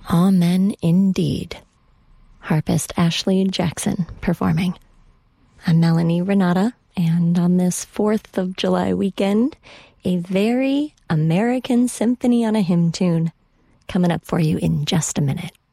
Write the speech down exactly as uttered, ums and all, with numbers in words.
Amen indeed. Harpist Ashley Jackson performing. I'm Melanie Renata, and on this fourth of July weekend, a very American symphony on a hymn tune coming up for you in just a minute.